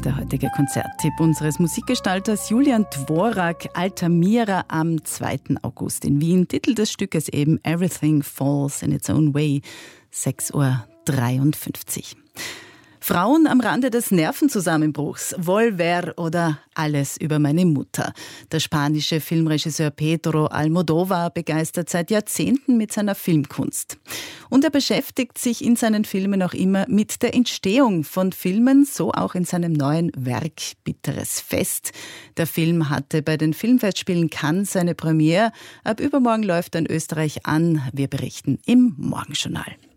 der heutige Konzerttipp unseres Musikgestalters Julian Dvorak, Altamira am 2. August in Wien. Titel des Stückes eben Everything Falls in Its Own Way, 6:53 Uhr. Frauen am Rande des Nervenzusammenbruchs, Volver oder Alles über meine Mutter. Der spanische Filmregisseur Pedro Almodóvar begeistert seit Jahrzehnten mit seiner Filmkunst. Und er beschäftigt sich in seinen Filmen auch immer mit der Entstehung von Filmen, so auch in seinem neuen Werk Bitteres Fest. Der Film hatte bei den Filmfestspielen Cannes seine Premiere. Ab übermorgen läuft er in Österreich an. Wir berichten im Morgenjournal.